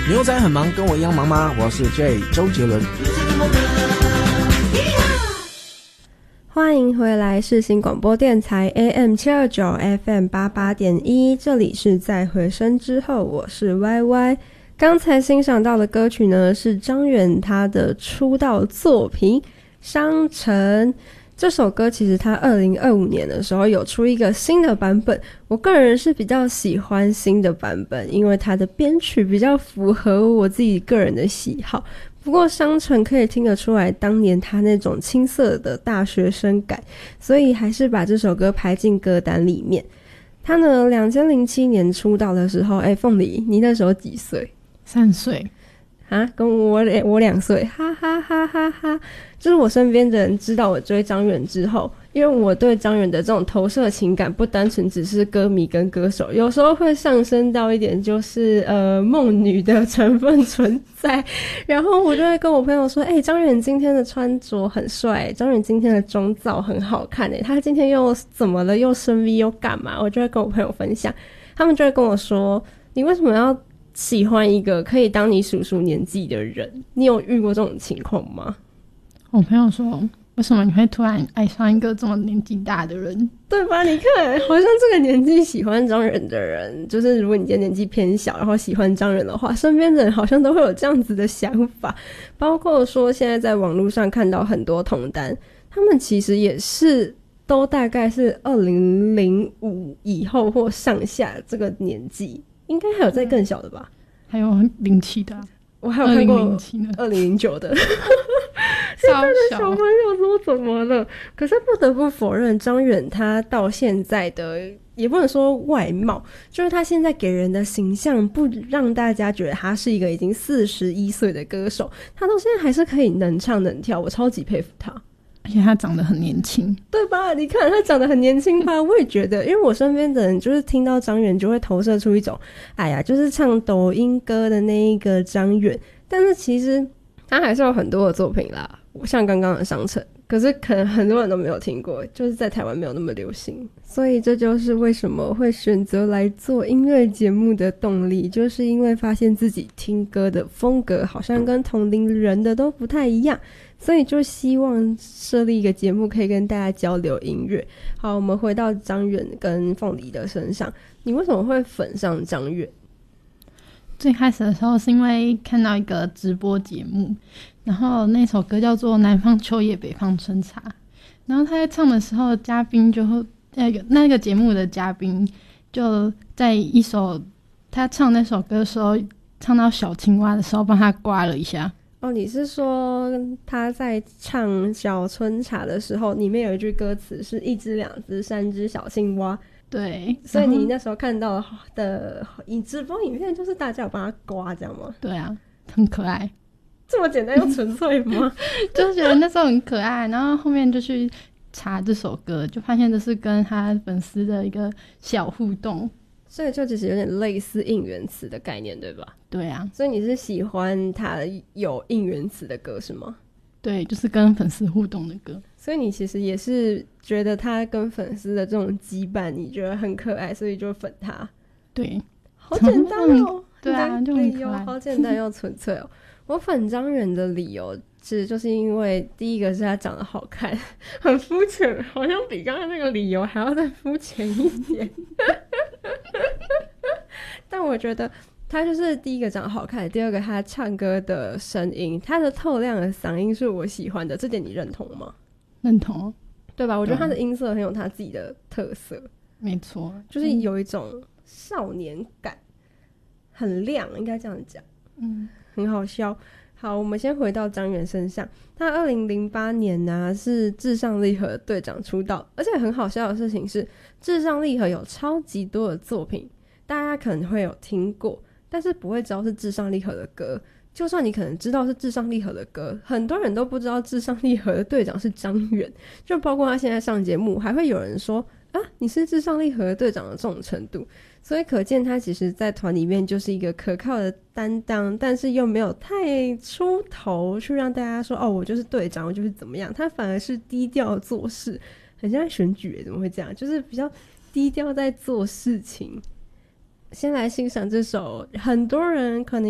牛仔很忙，跟我一样忙吗？我是 J 周杰伦。 欢迎回来世新广播电台 AM 729 FM 88.1，这里是在回声之后，我是 YY。刚才欣赏到的歌曲呢，是张远他的出道作品《商城》。这首歌其实他2025年的时候有出一个新的版本，我个人是比较喜欢新的版本，因为它的编曲比较符合我自己个人的喜好。不过商城可以听得出来当年他那种青涩的大学生感，所以还是把这首歌排进歌单里面。他呢2007年出道的时候，凤梨你那时候几岁 ？3岁啊，跟我2岁，哈哈哈哈哈！就是我身边的人知道我追张远之后，因为我对张远的这种投射情感不单纯只是歌迷跟歌手，有时候会上升到一点就是梦女的成分存在。然后我就会跟我朋友说，张远今天的穿着很帅，张远今天的妆造很好看他今天又怎么了，又升 V 又干嘛？我就会跟我朋友分享，他们就会跟我说，你为什么要喜欢一个可以当你叔叔年纪的人？你有遇过这种情况吗？ 我朋友说，为什么你会突然爱上一个这么年纪大的人？ 对吧？你看，好像这个年纪喜欢张远的人，就是如果你今天年纪偏小，然后喜欢张远的话，身边的人好像都会有这样子的想法。包括说现在在网络上看到很多同单，他们其实也是都大概是2005以后或上下这个年纪，应该还有再更小的吧？ 还有07的我还有看过 2009 的现在的小朋友说怎么了？可是不得不否认，张远他到现在的也不能说外貌，就是他现在给人的形象不让大家觉得他是一个已经41岁的歌手，他到现在还是可以能唱能跳，我超级佩服他。 而且他长得很年轻， 对吧？你看他长得很年轻吧？我也觉得，因为我身边的人就是听到张远就会投射出一种，哎呀，就是唱抖音歌的那一个张远。但是其实他还是有很多的作品啦，像刚刚的商城，可是可能很多人都没有听过，就是在台湾没有那么流行。所以这就是为什么会选择来做音乐节目的动力，就是因为发现自己听歌的风格好像跟同龄人的都不太一样，所以就希望设立一个节目可以跟大家交流音乐。好，我们回到张远跟凤梨的身上，你为什么会粉上张远？ 最开始的时候是因为看到一个直播节目，然后那首歌叫做《南方秋叶北方春茶》，然后他在唱的时候，嘉宾就那个节目的嘉宾就在他唱那首歌的时候，唱到小青蛙的时候帮他刮了一下。 哦，你是说他在唱小春茶的时候，里面有一句歌词是1只2只3只小青蛙？ 对， 所以你那时候看到的直播影片就是大家有帮他刮这样吗？ 对啊，很可爱。 这么简单又纯粹吗？ 就觉得那时候很可爱，然后后面就去查这首歌，就发现这是跟他粉丝的一个小互动， 所以就其实有点类似应援词的概念，对吧？ 对啊。 所以你是喜欢他有应援词的歌是吗？ 对，就是跟粉丝互动的歌。 所以你其实也是觉得他跟粉丝的这种羁绊你觉得很可爱，所以就粉他。 对， 好简单哦。 对啊，就很可爱， 好简单又纯粹哦。我粉张远的理由其实就是因为第一个是他长得好看，很肤浅，好像比刚才那个理由还要再肤浅一点但我觉得他就是第一个长得好看，第二个他唱歌的声音，他的透亮的嗓音是我喜欢的，这点你认同吗？ 认同， 对吧？我觉得他的音色很有他自己的特色， 没错， 就是有一种少年感，很亮，应该这样讲，很好笑。好，我们先回到张远身上，他2008年啊是至上励合队长出道，而且很好笑的事情是，至上励合有超级多的作品，大家可能会有听过，但是不会知道是至上励合的歌。就算你可能知道是至上励合的歌，很多人都不知道至上励合的队长是张远，就包括他现在上节目还会有人说啊，你是至上励合的队长的这种程度。所以可见他其实在团里面就是一个可靠的担当，但是又没有太出头去让大家说哦我就是队长我就是怎么样，他反而是低调做事，很像选举耶，怎么会这样，就是比较低调在做事情。先来欣赏这首很多人可能